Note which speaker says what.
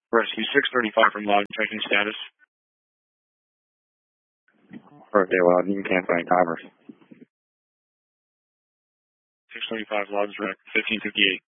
Speaker 1: Rescue 635 from Loudon, checking status.
Speaker 2: Birthday Loudon, you can't find timers.
Speaker 1: 635 Loudon's wreck, 1558.